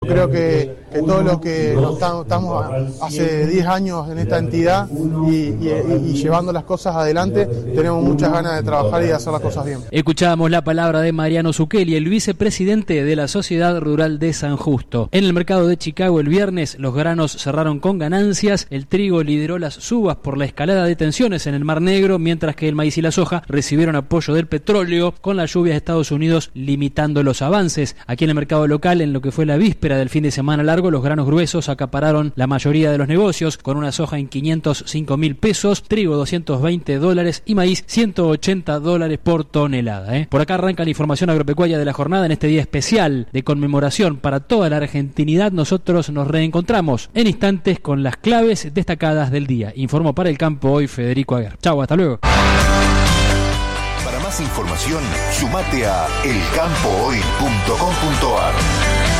Creo que todos los que estamos hace 10 años en esta entidad y llevando las cosas adelante, tenemos muchas ganas de trabajar y de hacer las cosas bien. Escuchábamos la palabra de Mariano Zucchelli, el vicepresidente de la Sociedad Rural de San Justo. En el mercado de Chicago el viernes los granos cerraron con ganancias, el trigo lideró las subas por la escalada de tensiones en el Mar Negro, mientras que el maíz y la soja recibieron apoyo del petróleo, con las lluvias de Estados Unidos limitando los avances. Aquí en el mercado local, en lo que fue la víspera del fin de semana largo, los granos gruesos acapararon la mayoría de los negocios, con una soja en 505.000 pesos, trigo $220 y maíz $180 por tonelada. Por acá arranca la información agropecuaria de la jornada en este día especial de conmemoración para toda la argentinidad. Nosotros nos reencontramos en instantes con las claves destacadas del día. Informó para El Campo hoy Federico Aguer. Chau, hasta luego. Para más información, sumate a elcampohoy.com.ar.